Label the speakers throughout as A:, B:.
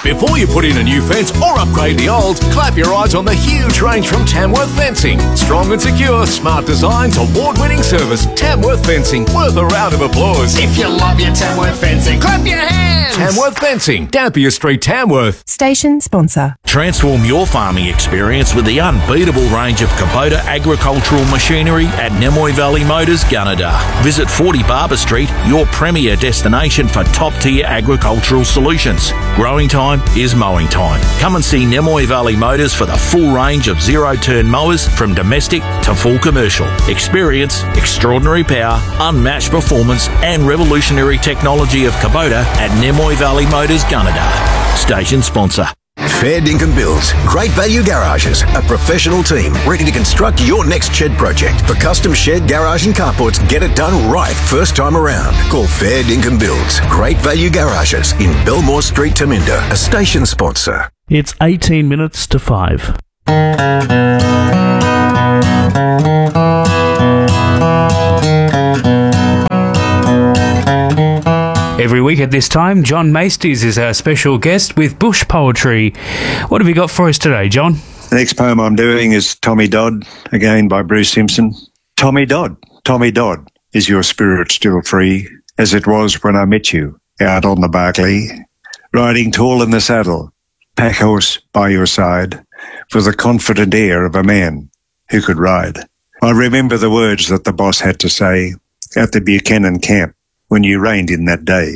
A: Before you put in a new fence or upgrade the old, clap your eyes on the huge range from Tamworth Fencing. Strong and secure, smart designs, award-winning service. Tamworth Fencing, worth a round of applause.
B: If you love your Tamworth Fencing, clap your hands.
A: Tamworth Fencing, Dampier Street, Tamworth.
C: Station sponsor.
D: Transform your farming experience with the unbeatable range of Kubota agricultural machinery at Nemoy Valley Motors, Gunnedah. Visit 40 Barber Street, your premier destination for top-tier agricultural solutions. Growing time is mowing time. Come and see Nemoy Valley Motors for the full range of zero-turn mowers from domestic to full commercial. Experience, extraordinary power, unmatched performance and revolutionary technology of Kubota at Nemoy Valley Motors, Gunnedah. Station sponsor.
E: Fair Dinkum Builds. Great value garages. A professional team ready to construct your next shed project. For custom shed, garage and carports, get it done right first time around. Call Fair Dinkum Builds. Great value garages in Belmore Street, Taminda. A station sponsor.
F: It's 18 minutes to 5.
G: Every week at this time, John Maesties is our special guest with Bush Poetry. What have you got for us today, John?
H: The next poem I'm doing is Tommy Dodd, again by Bruce Simpson. Tommy Dodd, is your spirit still free, as it was when I met you out on the Barclay, riding tall in the saddle, pack horse by your side, with the confident air of a man who could ride. I remember the words that the boss had to say at the Buchanan camp when you reigned in that day.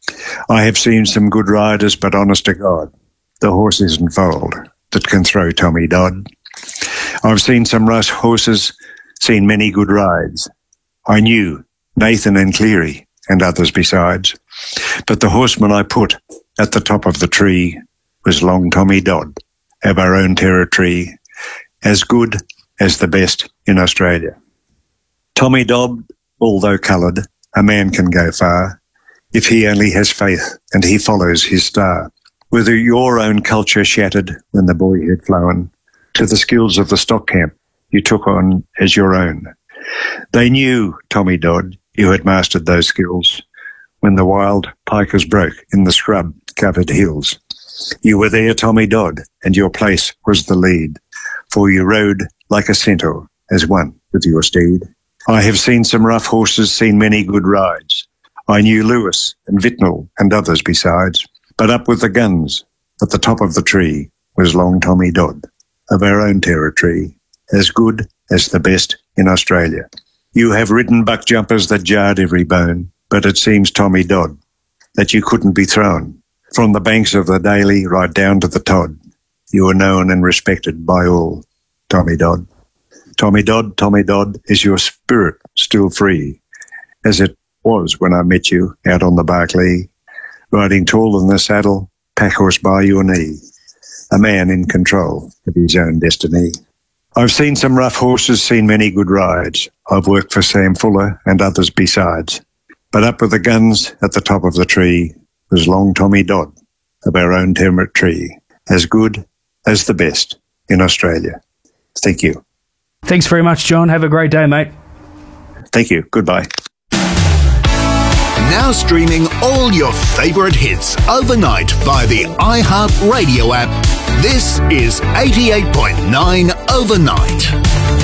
H: I have seen some good riders, but honest to God, the horse isn't foaled that can throw Tommy Dodd. I've seen some rush horses, seen many good rides. I knew Nathan and Cleary and others besides, but the horseman I put at the top of the tree was Long Tommy Dodd of our own territory, as good as the best in Australia. Tommy Dodd, although coloured, a man can go far if he only has faith and he follows his star. Whether your own culture shattered when the boy had flown, to the skills of the stock camp you took on as your own. They knew, Tommy Dodd, you had mastered those skills when the wild pikers broke in the scrub-covered hills. You were there, Tommy Dodd, and your place was the lead, for you rode like a centaur as one with your steed. I have seen some rough horses, seen many good rides. I knew Lewis and Vitnall and others besides. But up with the guns, at the top of the tree, was Long Tommy Dodd, of our own territory, as good as the best in Australia. You have ridden buck jumpers that jarred every bone, but it seems, Tommy Dodd, that you couldn't be thrown. From the banks of the Daly right down to the Todd, you are known and respected by all, Tommy Dodd. Tommy Dodd, is your spirit still free, as it was when I met you out on the Barclay, riding tall in the saddle, pack horse by your knee, a man in control of his own destiny. I've seen some rough horses, seen many good rides. I've worked for Sam Fuller and others besides. But up with the guns at the top of the tree was Long Tommy Dodd of our own territory, as good as the best in Australia. Thank you.
G: Thanks very much, John. Have a great day, mate.
H: Thank you. Goodbye.
E: Now streaming all your favourite hits overnight via the iHeart Radio app. This is 88.9 Overnight.